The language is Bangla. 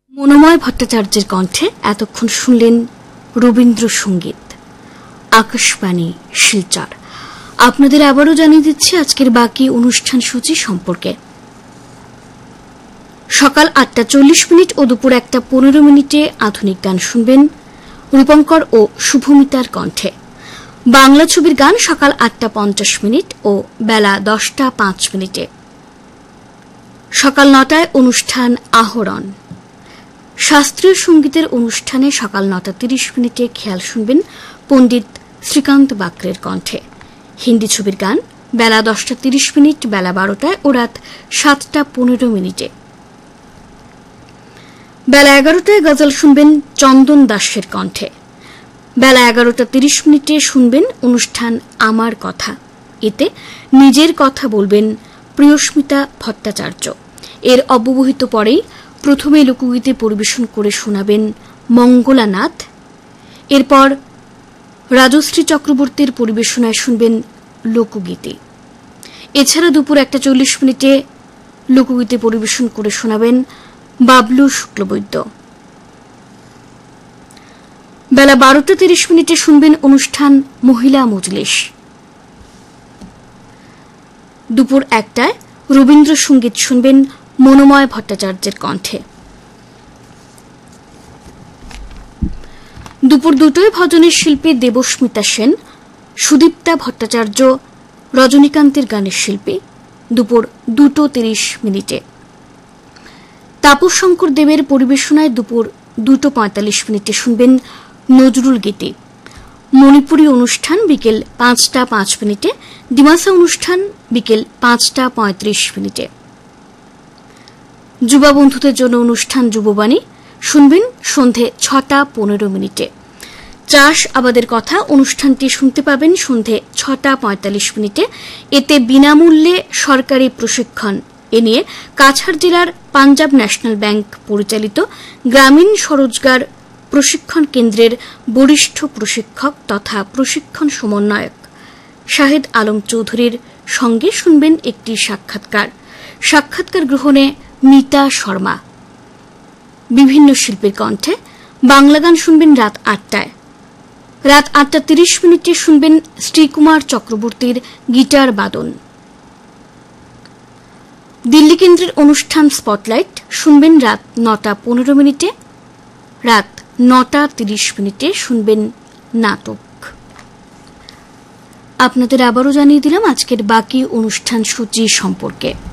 মনোময় ভট্টাচার্যের কণ্ঠে এতক্ষণ শুনলেন রবীন্দ্রসঙ্গীত। আকাশবাণী শিলচর। আপনাদের আবারও জানিয়ে দিচ্ছি আজকের বাকি অনুষ্ঠান সূচি সম্পর্কে। সকাল 8:40 ও দুপুর 1:15 আধুনিক গান শুনবেন রূপঙ্কর ও শুভমিতার কণ্ঠে। বাংলা ছবির গান সকাল 8:50 ও বেলা 10:05। সকাল 9টায় অনুষ্ঠান আহরণ। শাস্ত্রীয় সঙ্গীতের অনুষ্ঠানে সকাল 9:30 খেয়াল শুনবেন পণ্ডিত শ্রীকান্ত বাকরের কণ্ঠে। হিন্দি ছবির গান বেলা 10:30, বেলা 12টায় ও রাত 7:15। বেলা 11টায় গজল শুনবেন চন্দন দাসের কণ্ঠে। বেলা 11:30 শুনবেন অনুষ্ঠান আমার কথা। এতে নিজের কথা বলবেন প্রিয়স্মিতা ভট্টাচার্য। এর অব্যবহিত পরেই প্রথমে লোকগীতি পরিবেশন করে শোনাবেন মঙ্গলানাথ। এরপর রাজশ্রী চক্রবর্তীর পরিবেশনায় শুনবেন লোকগীতি। এছাড়া দুপুর 1:40 লোকগীতি পরিবেশন করে শোনাবেন বাবলু শুক্লবৈদ্য। বেলা 12:30 শুনবেন অনুষ্ঠান মহিলা মজলিস। দুপুর 1টায় রবীন্দ্রসঙ্গীত শুনবেন মনোময় ভট্টাচার্যের কণ্ঠে। দুপুর 2টায় ভজনের শিল্পী দেবস্মিতা সেন, সুদীপ্তা ভট্টাচার্য, রজনীকান্তের গানের শিল্পী। দুপুর 2:30 তাপস শঙ্কর দেবের পরিবেশনায় দুপুর 2:45 শুনবেন নজরুল গীতি। মণিপুরী অনুষ্ঠান বিকেল 5:05, ডিমাসা অনুষ্ঠান বিকেল 5:35। যুবা বন্ধুদের জন্য অনুষ্ঠান যুববাণী শুনবেন সন্ধে 6:15। চাষ আবাদের কথা অনুষ্ঠানটি শুনতে পাবেন সন্ধে 6:45। এতে বিনামূল্যে সরকারি প্রশিক্ষণ এ নিয়ে কাছাড় জেলার পাঞ্জাব ন্যাশনাল ব্যাংক পরিচালিত গ্রামীণ স্বরোজগার প্রশিক্ষণ কেন্দ্রের বরিষ্ঠ প্রশিক্ষক তথা প্রশিক্ষণ সমন্বয়ক শাহেদ আলম চৌধুরীর সঙ্গে শুনবেন একটি সাক্ষাৎকার গ্রহণে মিতা শর্মা। বিভিন্ন শিল্পীর কণ্ঠে বাংলা গান শুনবেন রাত 8টায়। রাত 8:30 শুনবেন শ্রীকুমার চক্রবর্তীর গিটার বাদন। দিল্লি কেন্দ্রের অনুষ্ঠান স্পটলাইট শুনবেন রাত 9:15। রাত 9:30 শুনবেন নাটক। আপনাদের আবারও জানিয়ে দিলাম আজকের বাকি অনুষ্ঠান সূচি সম্পর্কে।